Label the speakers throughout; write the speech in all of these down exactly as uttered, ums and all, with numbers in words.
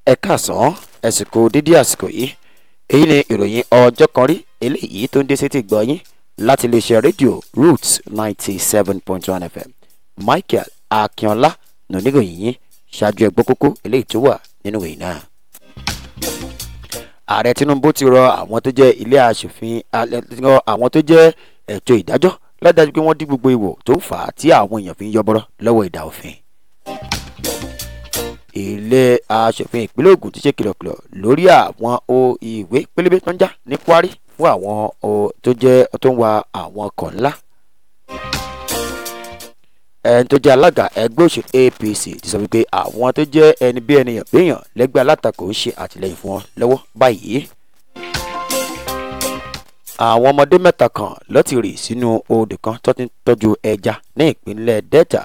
Speaker 1: ẹ káàsán ẹ̀sìnkò dídí àsìkò yìí èyí ni ìròyìn ọjọ́ kan rí eléyìí tó ń dé sétí gbọ́ yín láti iléeṣẹ́ rédíò Roots ninety seven point one F M Michael Akínọlá noníròyìn yín ṣáájú ẹgbọ́ kókó eléyìí tó wà nínú ìròyìn náà. Ààrẹ Tinubu ti rọ àwọn tó jẹ́ ilé aṣòfin àwọn tó jẹ́ ètò ìdájọ́ ládájú pé wọ́n dí gbogbo ìwò tó ń fà á tí àwọn èèyàn fi ń yọbọrọ lọ́wọ́ ìdá òfin. Ilé aṣòfin ìpínlẹ̀ Ògùn ti ṣe kìlọ̀kìlọ̀ lórí àwọn ìwé pélébé tó ń já ní Kwari fún àwọn tó jẹ́ tó ń wa àwọn ọkọ̀ ńlá. Ẹni tó jẹ́ alága ẹgbẹ́ òṣèlú A P C ti sọ wípé àwọn tó jẹ́ ẹni bí ẹniyàn béèyàn lẹ́gbẹ́ alátakò ń ṣe àtìlẹ́yìn fún wọn lọ́wọ́ báyìí. Àwọn ọmọdé mẹ́ta kan ló ti rì sínú odò kan tó ti ń tọ́jú ẹja ní ìpínlẹ̀ Delta.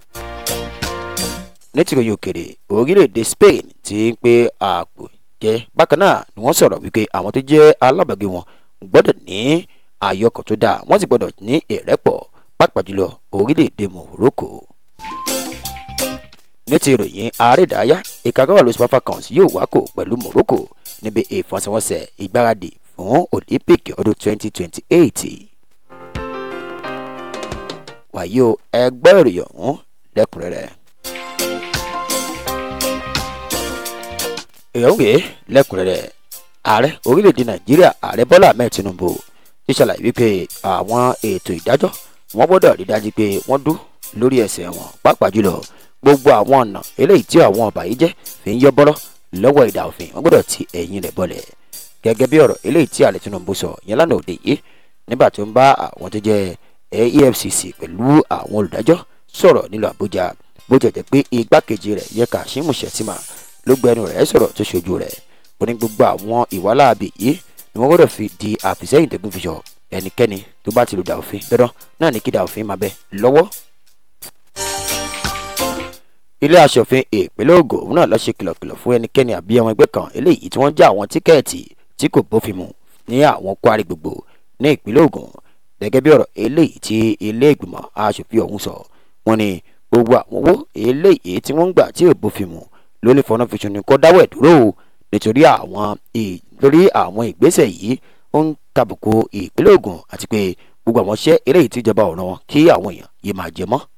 Speaker 1: Nítorí òkèrè orílẹ̀-èdè Spain ti ń pe àpò jẹ́ bákan náà ni wọ́n sọ̀rọ̀ wípé àwọn tó jẹ́ alábàágbé wọn gbọ́dọ̀ ní àyọkọ̀ tó dáa wọ́n sì gbọ́dọ̀ ní ìrẹ́pọ̀ pàápàá jùlọ orílẹ̀-èdè Morocco. Ní ti ìròyìn àrédàáyá ìkàgọ́wà lóṣù Super Falcons yóò wákò pẹ̀lú Morocco níbi ìfọsẹ̀wọnsẹ̀ ìgbáradì fún Olympic ọdún twenty twenty eight. Wàyí o ẹgbẹ́ ìròyìn ọ̀hún lẹ́kùnrẹ́rẹ́. ìyọ̀ǹgẹ̀ lẹ́kùnrẹ́rẹ́ ààrẹ orílẹ̀-èdè Nàìjíríà ààrẹ Bọ́lá Ahmed Tinubu ti ṣàlàyé wípé àwọn ètò ìdájọ́ wọ́n gbọ́dọ̀ rí dájú pé wọ́n dúró lórí ẹsẹ̀ wọn pàápàá jùlọ gbogbo àwọn ọ̀nà eléyìí tí àwọn ọ̀bàyéjẹ́ fi ń yọ bọ́rọ́ lọ́wọ́ ìdá òfin wọ́n gbọ́dọ̀ ti ẹ̀yìn rẹ̀ bọ́lẹ̀ gẹ́gẹ́ bí ọ̀rọ̀ eléyìí tí ààrẹ Tinubu sọ yẹn lánàá òde yìí nígbà tó ń bá àwọn tó jẹ́ E F C C pẹ̀lú àwọn olùdájọ́ sọ̀rọ̀ nílùú Àbújá bó ti jẹ́ pé igbákejì rẹ̀ yẹ Kashim Shettima ló gbẹnu rẹ̀ sọ̀rọ̀ tó ṣojú rẹ̀ ó ní gbogbo àwọn ìwà láabi yìí ni wọ́n gbọ́dọ̀ fi di àfìsẹ́yìn tẹ́gùn fi yọ ẹnikẹ́ni tó bá ti lù dà òfin dandan náà ní kí dà òfin máa bẹ lọ́wọ́. Ilé aṣòfin ìpínlẹ̀ Ògùn náà ló ṣe kìlọ̀kìlọ̀ fún ẹnikẹ́ni àbí àwọn ẹgbẹ́ kan eléyìí tí wọ́n já àwọn tíkẹ́ẹ̀tì tí kò bófin mu ní àwọn Kwari gbogbo ní ìpínlẹ̀ Ògùn gẹ́gẹ́ bí ọ̀rọ̀ eléyìí tí ilé ìgbìmọ̀ aṣòfin ọ̀hún sọ wọ́n ní gbogbo àwọn owó eléyìí tí wọ́n ń gbà tí ò bófin mu ló lè fọnà fi ṣùnì kó dáwọ́ ẹ̀ dúró nítorí àwọn lórí àwọn ìgbésẹ̀ yìí ó ń tàbùkù ìpínlẹ̀ Ògùn àti pé gbogbo àwọn iṣẹ́ eléyìí tí ìjọba ọ̀ràn wọn kí àwọn èèyàn yìí máa jẹ mọ́.